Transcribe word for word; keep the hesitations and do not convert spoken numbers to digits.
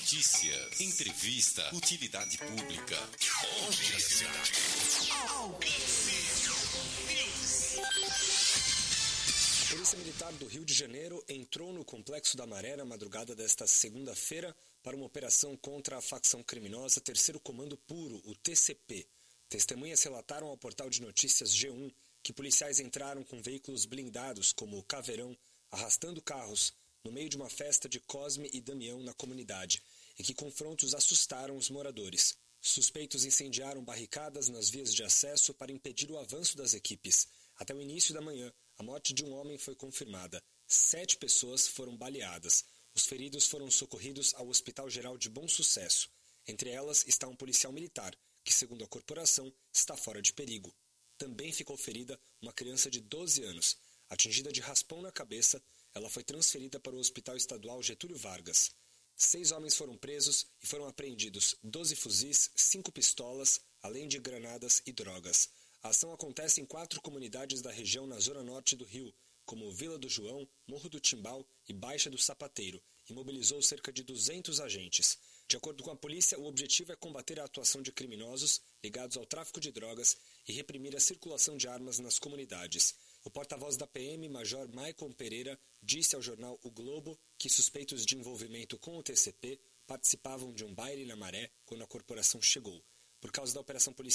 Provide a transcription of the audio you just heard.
Notícias, entrevista, utilidade pública. Ouve a cidade. A Polícia Militar do Rio de Janeiro entrou no Complexo da Maré na madrugada desta segunda-feira para uma operação contra a facção criminosa Terceiro Comando Puro, o T C P. Testemunhas relataram ao portal de notícias G um que policiais entraram com veículos blindados como o Caveirão, arrastando carros no meio de uma festa de Cosme e Damião na comunidade, e que confrontos assustaram os moradores. Suspeitos incendiaram barricadas nas vias de acesso para impedir o avanço das equipes. Até o início da manhã, a morte de um homem foi confirmada. Sete pessoas foram baleadas. Os feridos foram socorridos ao Hospital Geral de Bom Sucesso. Entre elas está um policial militar, que, segundo a corporação, está fora de perigo. Também ficou ferida uma criança de doze anos. Atingida de raspão na cabeça, ela foi transferida para o Hospital Estadual Getúlio Vargas. Seis homens foram presos e foram apreendidos doze fuzis, cinco pistolas, além de granadas e drogas. A ação acontece em quatro comunidades da região na zona norte do Rio, como Vila do João, Morro do Timbal e Baixa do Sapateiro, e mobilizou cerca de duzentos agentes. De acordo com a polícia, o objetivo é combater a atuação de criminosos ligados ao tráfico de drogas e reprimir a circulação de armas nas comunidades. O porta-voz da P M, Major Maicon Pereira, disse ao jornal O Globo que suspeitos de envolvimento com o T C P participavam de um baile na Maré quando a corporação chegou. Por causa da operação policial,